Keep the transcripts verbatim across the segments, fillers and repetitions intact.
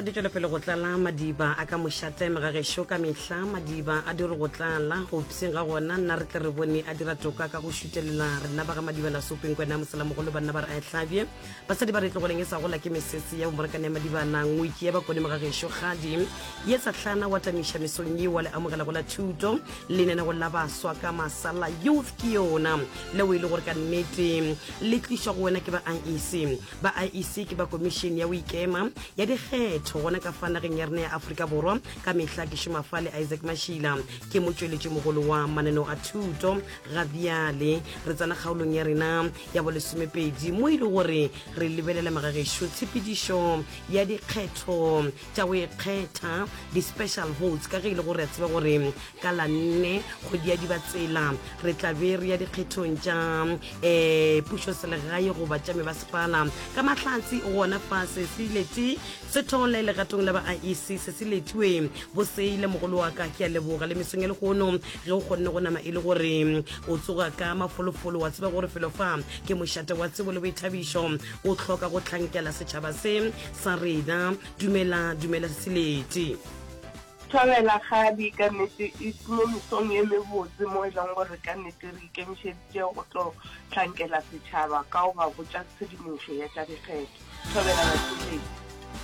sa di tswela pele go tlala madiba a ka mošate magagesho ka mehla madiba a dire go tlala go pseng ga gona nna re tle re bone a dira toka ka go šutelela re nna ba ga madiba la sopeng kwena moselamogolo banna ba re a etlhabje basadi ba re tlogoleng e sa gola ke mesese ya bomorekane ya madiba na ngwiki ya bakone magagesho gadi ye sa tlhana wa tamiša mesong ye wa le amogela go la thuto le nena go la baswa ka masala youth ke yona le o ile gore ka nnete le tlišwa go wena ke ba I E C ba I E C ke ba commission ya boikema ya dikgetho gona ka fanageng ya rena ya Afrika Borwa ka mehla ke Shumafale Isaac Mashila ke motsweletši mogolo wa mananeo a thuto ga bjale re tsana kgaolong ya rena ya bolesomepedi mo ile gore re lebelela magagesho tshepedišo ya dikgetho tša go ikgetha di-special votes ka ge ile gore a tseba gore ka la nne kgwedi ya dibatsela re tlabe re ya dikgethong tša um pušo selegae goba tša mebasepala ka mahlatsi gona fa se se leti se thola le gatong la ba I E C se se letiwe bo seile mogolo wa ka ke a leboga le mesong le gono ge o kgonne go nama ile gore o tsoga ka mafolofolo wa tseba gore felo fa ke mošate wa tsebo le boithabišo o tlhoka go tlhankela setšhaba se sa rena dumela dumela seleti thabela gadi ka nnete e mo mesong e mebotse mo e leng gore ka nnete re ikemišeditše go tlo tlhankela setšhaba ka go ba botša tshedimošo ya tša dikgetho thabela batsholetši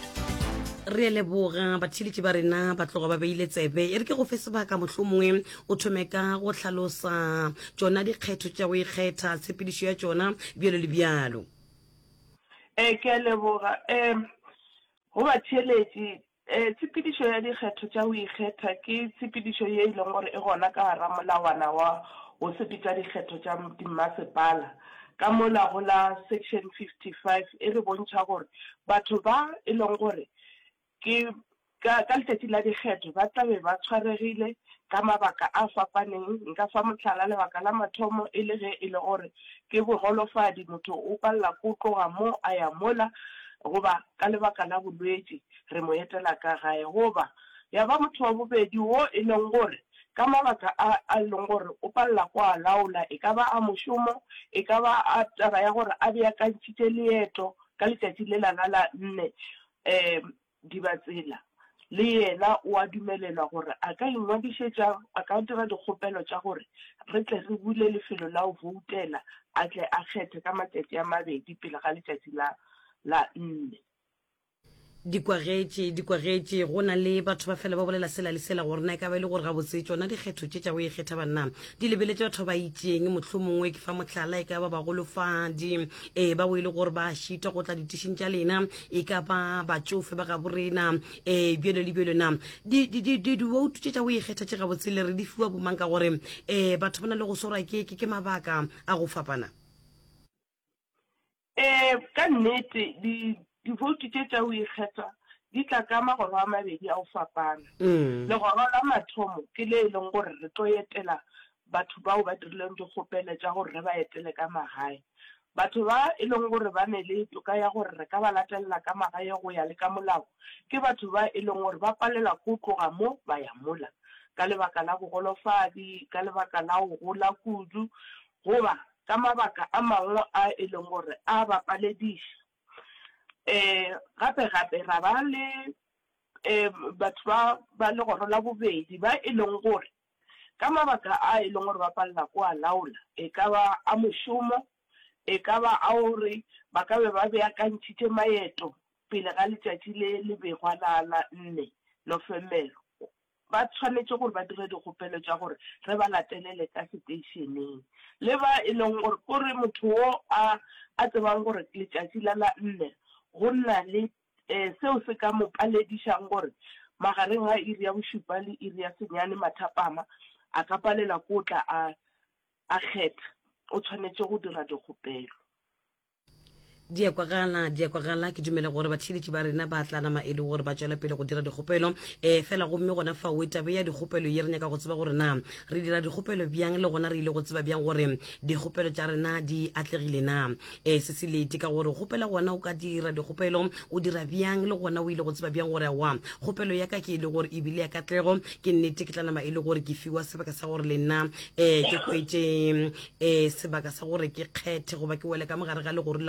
re leboga batšhiletši ba rena ba tloga ba beile tsebe e re ke go fe sebaka mohlomongwe o thome ka go tlhalosa tšona dikgetho tša go ikgetha tshepedišo ya tšona bjalo le bjalo um ke a leboga um go batšhiletši um tshepedišo ya dikgetho tša go ikgetha ke tshepedišo ye e leng gore e gona ka gara molawana wa go sepetša dikgetho tša dimmasepala ka mola go la section fifty-five e re bontšha gore batho ba e leng gore ke ka letšatši la dikgetho ba tlabe ba tshwaregile ka mabaka a fapaneng nka fa mohlala lebaka la mathomo e le ge e le gore ke bogolofadi motho o palela ko tloga mo a ya mola goba ka lebaka la bolwetši re mo etela ka gae goba ya ba motho wa bobedi wo e leng gore ka mabaka a leng gore o palela ko a laola e ka ba a mošomo e ka ba a taba ya gore a beakantšhitše leeto ka letšatši le lana la nne um dibatsela le yena o a dumelelwa gore a ka ingwadišetša a ka dira dikgopelo tša gore re tle re bule lefelo la go voutela a tle a kgethe ka matšatši a mabedi pele ga letšatši la la nne dikwagetše dikwagetše go na le batho ba fela ba bolela sela le sela gore na e ka ba e le gore ga botse tšona dikgetho tše tša go ikgetha banna di lebeletse batho ba itšeng mohlomongwe ke fa mohlala e ka ba bagolofadi um ba o ile gore ba šita go tla ditišing tša lena e ka ba batšofe ba ga borena um bjelo le bjelo na diwoutu tše tša go ikgetha tše ga botse le re di fiwa bomang ka gore um batho ba na le go swarwa ke ke mabaka a go fapana um ka nnete divoutu tše tša o ikgetha di tla ka magoro a mabedi a go fapana legoro la mathomo ke le e leng gore re tlo etela batho bao ba dirileng dikgopelo tša gore re ba etele ka magae batho ba e leng gore ba ne le toka ya gore re ka ba latelela ka magae go ya le ka molao ke batho ba e leng gore ba palela ko tloga mo ba ya mola ka lebaka la bogolofadi ka lebaka la go gola kudu goba ka mabaka a mangwe a e leng gore a ba palediša um gape-gape ra ba le um batho ba legoro la bobedi ba e leng gore ka mabaka a e leng gore ba palela ko a laola e ka ba a mošomo e ka ba a gore ba ka be ba beakantšhitše maeto pele ga letšatši le le begwa la nne nofemelo ba tshwanetse gore ba dire dikgopelo tša gore re ba latelele ka seteišeneng le ba e leng gore kore motho wo a tsebang gore letšatši la la nne go nna le um seo se ka mo paledišang gore magareng a iri ya bošupa le iri ya senyane mathapama a ka palela ko tla a kgetha o tshwanetse go dira dikgopelo diakwagala diakwagala ke dumela gore batšhiletši ba rena ba tlanama e le gore ba tšwela pele go dira dikgopelo um fela gomme gona fa o tabe ya dikgopelo ye re nyaka go tseba gore na re dira dikgopelo bjang le gona re ile go tseba bjang gore dikgopelo tša rena di atlegile na um se se lete ka gore kgopela gona o ka dira dikgopelo o dira bjang le gona o ile go tseba bjang gore wa kgopelo ya ka ke e le gore ebile ya katlego ke nnete ke tlanama e le gore ke fiwa sebaka sa gore le nna um ke kwetse um sebaka sa gore ke kgethe goba ke wele ka mogare ga le gore la ba o ile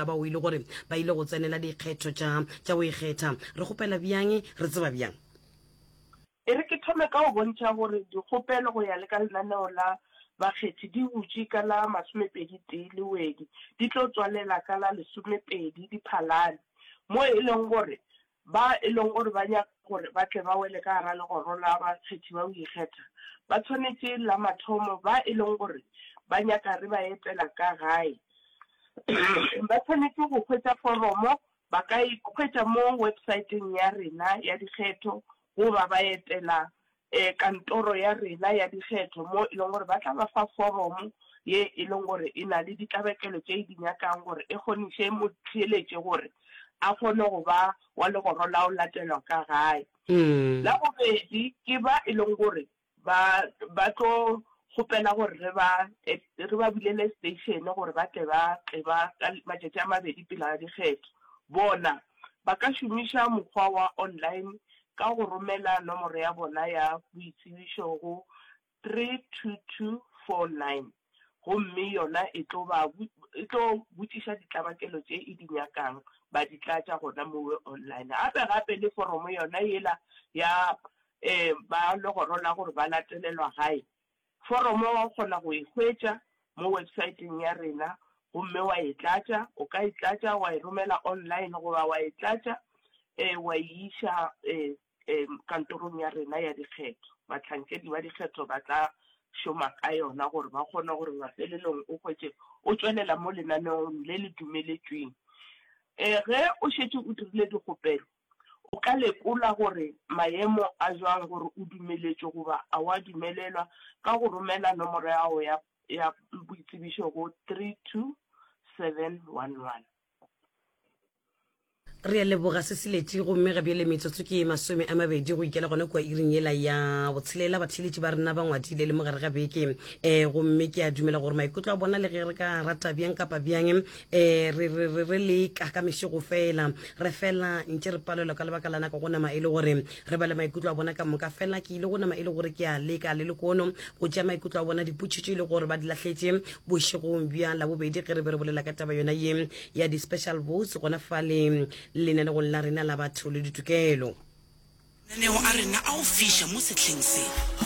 gore ba ile go tsenela dikgetho tša tša go ikgetha re gopela bjang re tseba bjang e re ke thome ka go bontšha gore dikgopelo go ya le ka lenaneo la bakgethi di butse ka la masomepedi tee le wedi di tlo tswalela ka la lesomepedi diphalane mo e leng gore ba e leng gore ba nyaka gore ba tle ba wele ka gara legoro la bakgethi ba o ikgetha ba tshwanetse la mathomo ba e leng gore ba nyaka re ba etela ka gae ba tshwanetse go hwetša foromo ba ka ikhwetša mo websaeteng ya rena ya dikgetho go ba ba etela eh kantoro ya rena ya dikgetho mo e leng gore ba tla ba fa foromo ye e leng gore e na le ditlabekelo tše di nyakang gore e kgoniše mo theeletše gore a kgone go ba wa legoro la o latelwa ka gae la bobedi ke ba e leng gore ba ba tlo gopela gore re ba re ba bilele station gore ba tle ba tle ba ka matšatši a mabedi pele ga dikgetho bona ba ka šomiša mokgwa wa online ka go romela nomoro ya bona ya boitsebišo go three two two four nine gomme yona e tlo ba e tlo botšiša ditlabakelo tše e di nyakang ba di tlatša gona mo online gape gape le foromo yona yela ya eh ba legoro la gore ba latelelwa gae foromo wa kgona go e hwetša mo websaeteng ya rena gomme wa e tlatša o ka e tlatša wa e romela online goba wa e tlatša eh wa iša eh kantorong ya rena ya dikgetho batlhankedi ba dikgetho ba tla šoma ka yona gore ba kgona gore mafelelong o hwetše o tswelela mo lenaneong le le dumeletšweng eh ge o šetše o dirile dikgopelo o ka lekola gore maemo a jwang gore o dumeletšwe goba a wa dumelelwa ka go romela nomoro ya go ya ya boitsebišo go three two seven one one re leboga se sileti go mme ga bjele metsotso ke masome a mabedi go ikela gona kwa iring yela ya botshelela batheletši ba rena ba ngwadile le mogare ga beke um gomme ke a dumela gore maikutlo a bona le ge re ka rata bjang kapa bjang um re leka ka mešego fela re fela ntše re palelwa ka lebaka la nako go nama e le gore re ba le maikutlo a bona ka moka fela ke ile go nama e le gore ke a leka le lekono go tšea maikutlo a bona diputšitše e le gore ba di lahletse bošegong bja la bobedi ge re be re bolela ka taba yona ye ya di-special votes gona fa le lenaneo la rena la batho le ditokelo lenaneo a rena a o fiša mo setlheng se